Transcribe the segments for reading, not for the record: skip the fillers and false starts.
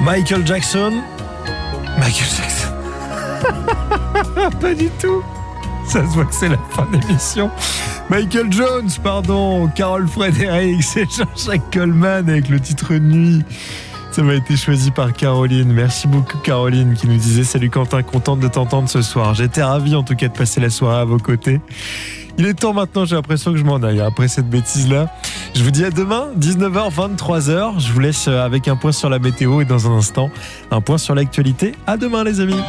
Michael Jackson. Pas du tout. Ça se voit que c'est la fin d'émission. Michael Jones, pardon. Carol Frédéric, c'est Jean-Jacques Coleman avec le titre Nuit. Ça m'a été choisi par Caroline. Merci beaucoup Caroline qui nous disait « Salut Quentin, contente de t'entendre ce soir. J'étais ravi en tout cas de passer la soirée à vos côtés. » Il est temps maintenant, j'ai l'impression que je m'en aille après cette bêtise-là. Je vous dis à demain, 19h, 23h. Je vous laisse avec un point sur la météo et dans un instant, un point sur l'actualité. À demain les amis.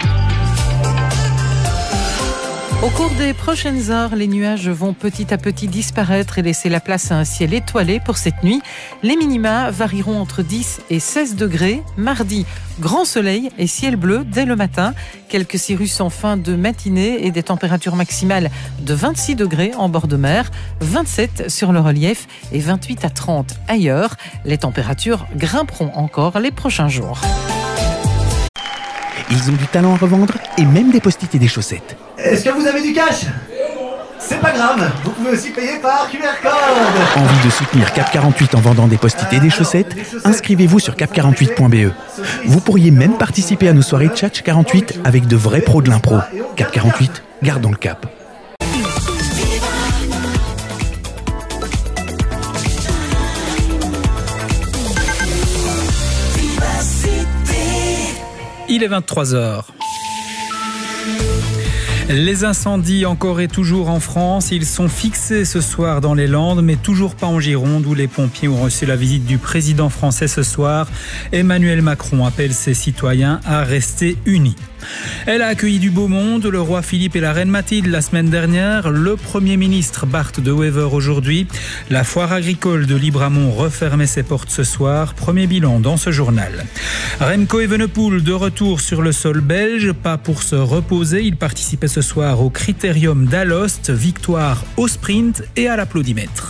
Au cours des prochaines heures, les nuages vont petit à petit disparaître et laisser la place à un ciel étoilé pour cette nuit. Les minima varieront entre 10 et 16 degrés. Mardi, grand soleil et ciel bleu dès le matin. Quelques cirrus en fin de matinée et des températures maximales de 26 degrés en bord de mer, 27 sur le relief et 28 à 30 ailleurs. Les températures grimperont encore les prochains jours. Ils ont du talent à revendre et même des post-it et des chaussettes. Est-ce que vous avez du cash ? C'est pas grave, vous pouvez aussi payer par QR code. Envie de soutenir Cap 48 en vendant des post-it et des chaussettes ? Inscrivez-vous sur cap48.be. Vous pourriez même participer à nos soirées Tchatch 48 avec de vrais pros de l'impro. Cap 48, gardons le cap. Il est 23h. Les incendies encore et toujours en France, ils sont fixés ce soir dans les Landes, mais toujours pas en Gironde où les pompiers ont reçu la visite du président français ce soir. Emmanuel Macron appelle ses citoyens à rester unis. Elle a accueilli du beau monde, le roi Philippe et la reine Mathilde la semaine dernière, le Premier ministre Bart de Wever aujourd'hui. La foire agricole de Libramont refermait ses portes ce soir, premier bilan dans ce journal. Remco Evenepoel de retour sur le sol belge, pas pour se reposer, il participait ce soir au Critérium d'Alost, victoire au sprint et à l'applaudimètre.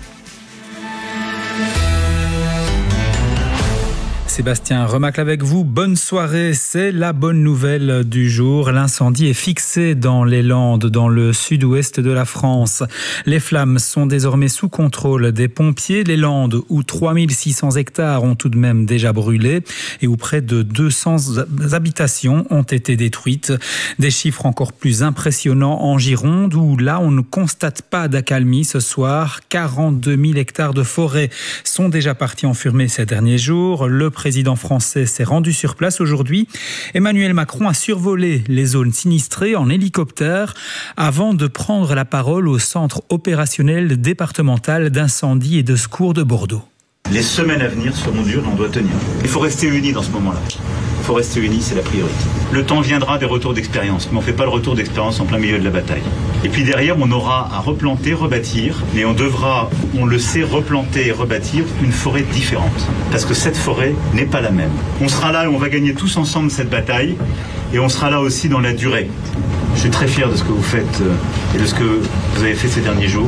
Sébastien Remacle avec vous, bonne soirée, c'est la bonne nouvelle du jour. L'incendie est fixé dans les Landes, dans le sud-ouest de la France. Les flammes sont désormais sous contrôle des pompiers. Les Landes, où 3600 hectares ont tout de même déjà brûlé et où près de 200 habitations ont été détruites. Des chiffres encore plus impressionnants en Gironde, où là on ne constate pas d'accalmie ce soir. 42 000 hectares de forêt sont déjà partis en fumée ces derniers jours. Le président français s'est rendu sur place aujourd'hui. Emmanuel Macron a survolé les zones sinistrées en hélicoptère avant de prendre la parole au centre opérationnel départemental d'incendie et de secours de Bordeaux. Les semaines à venir seront dures, on doit tenir. Il faut rester unis dans ce moment-là. Il faut rester unis, c'est la priorité. Le temps viendra des retours d'expérience, mais on ne fait pas le retour d'expérience en plein milieu de la bataille. Et puis derrière, on aura à replanter, rebâtir, mais on devra, on le sait, replanter et rebâtir une forêt différente. Parce que cette forêt n'est pas la même. On sera là et on va gagner tous ensemble cette bataille, et on sera là aussi dans la durée. Je suis très fier de ce que vous faites et de ce que vous avez fait ces derniers jours,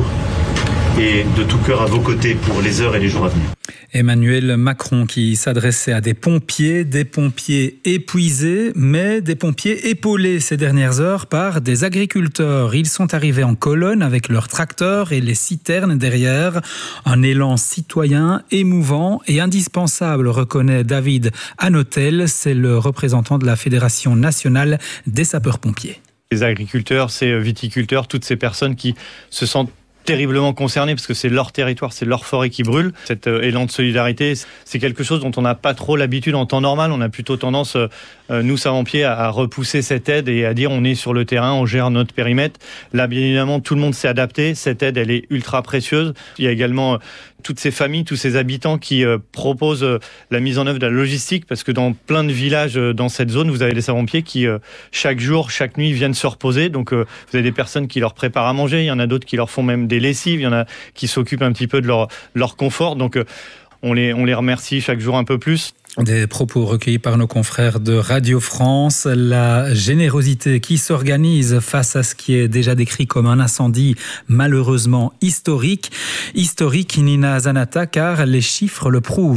et de tout cœur à vos côtés pour les heures et les jours à venir. Emmanuel Macron qui s'adressait à des pompiers épuisés, mais des pompiers épaulés ces dernières heures par des agriculteurs. Ils sont arrivés en colonne avec leurs tracteurs et les citernes derrière. Un élan citoyen émouvant et indispensable, reconnaît David Hanotel, c'est le représentant de la Fédération nationale des sapeurs-pompiers. Les agriculteurs, ces viticulteurs, toutes ces personnes qui se sentent terriblement concernés parce que c'est leur territoire, c'est leur forêt qui brûle. Cet élan de solidarité, c'est quelque chose dont on n'a pas trop l'habitude en temps normal. On a plutôt tendance, nous sapeurs-pompiers, à repousser cette aide et à dire on est sur le terrain, on gère notre périmètre. Là, bien évidemment, tout le monde s'est adapté. Cette aide, elle est ultra précieuse. Il y a également toutes ces familles, tous ces habitants qui proposent la mise en œuvre de la logistique, parce que dans plein de villages dans cette zone, vous avez des sapeurs-pompiers qui, chaque jour, chaque nuit, viennent se reposer. Donc, vous avez des personnes qui leur préparent à manger, il y en a d'autres qui leur font même des lessives, il y en a qui s'occupent un petit peu de leur confort. Donc, on les remercie chaque jour un peu plus. Des propos recueillis par nos confrères de Radio France. La générosité qui s'organise face à ce qui est déjà décrit comme un incendie malheureusement historique. Historique, Nina Zanata, car les chiffres le prouvent.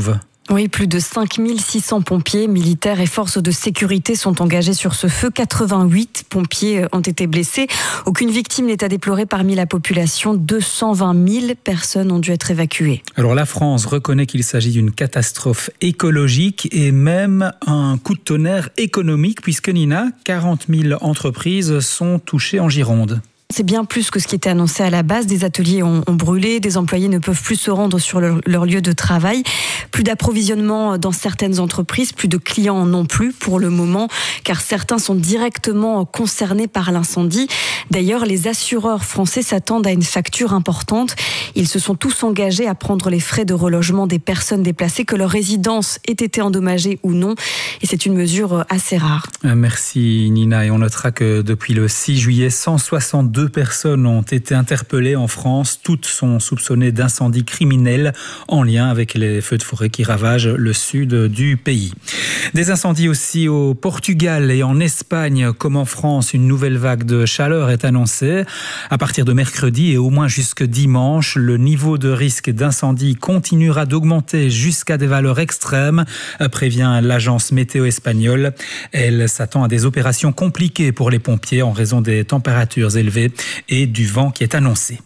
Oui, plus de 5600 pompiers, militaires et forces de sécurité sont engagés sur ce feu. 88 pompiers ont été blessés. Aucune victime n'est à déplorer parmi la population. 220 000 personnes ont dû être évacuées. Alors la France reconnaît qu'il s'agit d'une catastrophe écologique et même un coup de tonnerre économique puisque Nina, 40 000 entreprises sont touchées en Gironde. C'est bien plus que ce qui était annoncé à la base. Des ateliers ont brûlé, des employés ne peuvent plus se rendre sur leur lieu de travail. Plus d'approvisionnement dans certaines entreprises, plus de clients non plus pour le moment, car certains sont directement concernés par l'incendie. D'ailleurs, les assureurs français s'attendent à une facture importante. Ils se sont tous engagés à prendre les frais de relogement des personnes déplacées, que leur résidence ait été endommagée ou non. Et c'est une mesure assez rare. Merci Nina. Et on notera que depuis le 6 juillet, 162 personnes ont été interpellées en France. Toutes sont soupçonnées d'incendies criminels en lien avec les feux de forêt qui ravagent le sud du pays. Des incendies aussi au Portugal et en Espagne, comme en France. Une nouvelle vague de chaleur est annoncée. À partir de mercredi et au moins jusque dimanche, le niveau de risque d'incendie continuera d'augmenter jusqu'à des valeurs extrêmes, prévient l'agence météo espagnole. Elle s'attend à des opérations compliquées pour les pompiers en raison des températures élevées et du vent qui est annoncé.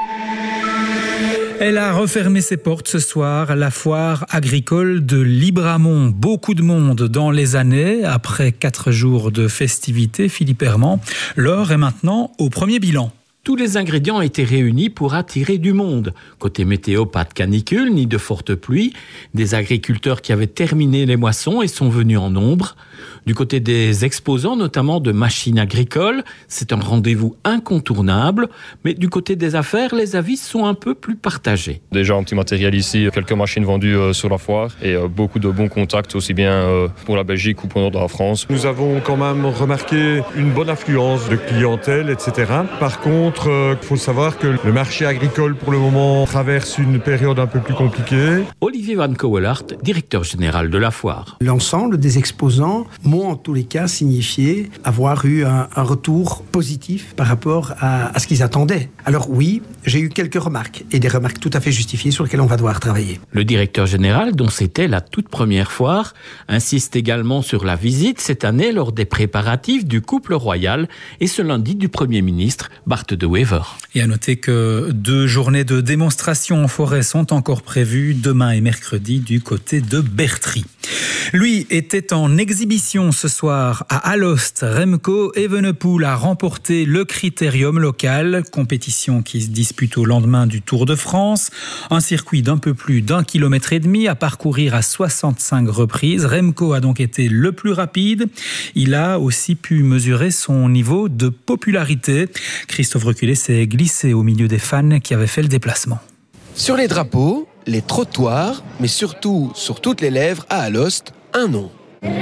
Elle a refermé ses portes ce soir, la foire agricole de Libramont. Beaucoup de monde dans les années. Après 4 jours de festivités, Philippe Herman, l'heure est maintenant au premier bilan. Tous les ingrédients étaient réunis pour attirer du monde. Côté météo, pas de canicule ni de fortes pluies. Des agriculteurs qui avaient terminé les moissons et sont venus en nombre. Du côté des exposants, notamment de machines agricoles, c'est un rendez-vous incontournable. Mais du côté des affaires, les avis sont un peu plus partagés. Déjà un petit matériel ici, quelques machines vendues sur la foire et beaucoup de bons contacts aussi bien pour la Belgique ou pour le nord de la France. Nous avons quand même remarqué une bonne affluence de clientèle, etc. Par contre, il faut savoir que le marché agricole pour le moment traverse une période un peu plus compliquée. Olivier Van Kouwelaert, directeur général de la foire. L'ensemble des exposants m'ont en tous les cas signifié avoir eu un retour positif par rapport à ce qu'ils attendaient. Alors oui, j'ai eu quelques remarques et des remarques tout à fait justifiées sur lesquelles on va devoir travailler. Le directeur général, dont c'était la toute première foire, insiste également sur la visite cette année lors des préparatifs du couple royal et ce lundi du Premier ministre Bart De Wever. Et à noter que 2 journées de démonstration en forêt sont encore prévues demain et mercredi du côté de Bertry. Lui était en exhibition ce soir à Alost. Remco Evenepoel a remporté le critérium local, compétition qui se dispute au lendemain du Tour de France. Un circuit d'un peu plus d'1,5 km à parcourir à 65 reprises. Remco a donc été le plus rapide. Il a aussi pu mesurer son niveau de popularité. Christophe Reculé s'est glissé au milieu des fans qui avaient fait le déplacement. Sur les drapeaux, les trottoirs, mais surtout sur toutes les lèvres à Alost, un nom.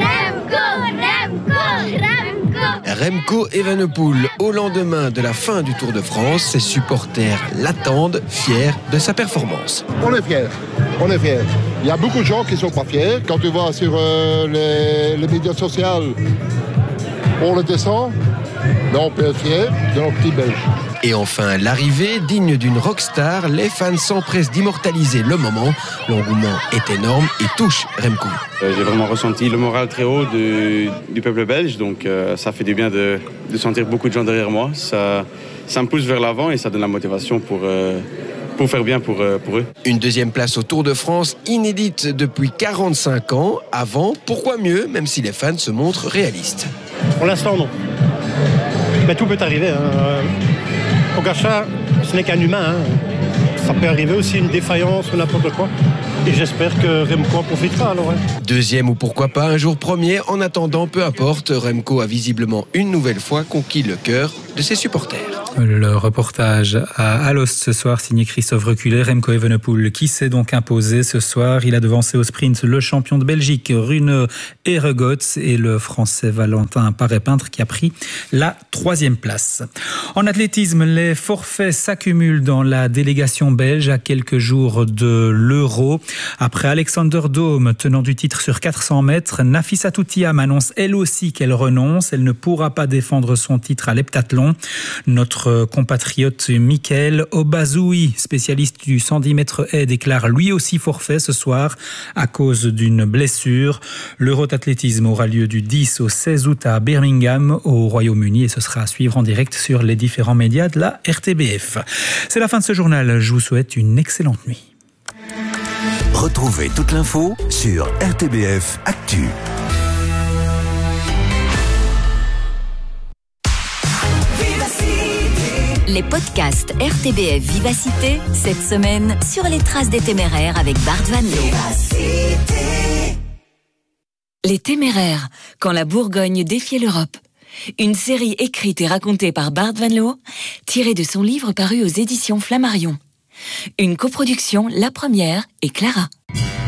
Remco Evenepoel. Au lendemain de la fin du Tour de France, ses supporters l'attendent, fiers de sa performance. On est fiers. On est fiers. Il y a beaucoup de gens qui ne sont pas fiers. Quand tu vois sur les médias sociaux, on le descend, mais on peut être fiers de nos petits Belges. Et enfin, l'arrivée, digne d'une rockstar, les fans s'empressent d'immortaliser le moment. L'engouement est énorme et touche Remco. J'ai vraiment ressenti le moral très haut du peuple belge, donc ça fait du bien de sentir beaucoup de gens derrière moi. Ça me pousse vers l'avant et ça donne la motivation pour faire bien pour eux. Une deuxième place au Tour de France, inédite depuis 45 ans. Avant, pourquoi mieux, même si les fans se montrent réalistes. Pour l'instant, non. Mais tout peut arriver. Pogačar, ce n'est qu'un humain. Ça peut arriver aussi une défaillance ou n'importe quoi. Et j'espère que Remco en profitera alors. Deuxième ou pourquoi pas un jour premier. En attendant, peu importe, Remco a visiblement une nouvelle fois conquis le cœur de ses supporters. Le reportage à Alost ce soir, signé Christophe Reculé. Remco Evenepoel qui s'est donc imposé ce soir. Il a devancé au sprint le champion de Belgique Rune Heregots et le français Valentin Paré-Peintre qui a pris la 3e place. En athlétisme, les forfaits s'accumulent dans la délégation belge à quelques jours de l'Euro. Après Alexander Daum, tenant du titre sur 400 mètres, Nafissatou Thiam annonce elle aussi qu'elle renonce. Elle ne pourra pas défendre son titre à l'heptathlon. Lyon. Notre compatriote Mickaël Obazoui, spécialiste du 110 mètres haies, déclare lui aussi forfait ce soir à cause d'une blessure. L'Euro-athlétisme aura lieu du 10 au 16 août à Birmingham, au Royaume-Uni, et ce sera à suivre en direct sur les différents médias de la RTBF. C'est la fin de ce journal. Je vous souhaite une excellente nuit. Retrouvez toute l'info sur RTBF Actu. Les podcasts RTBF Vivacité, cette semaine, sur les traces des téméraires avec Bart Van Loo. Les Téméraires, quand la Bourgogne défiait l'Europe. Une série écrite et racontée par Bart Van Loo, tirée de son livre paru aux éditions Flammarion. Une coproduction La Première et Clara.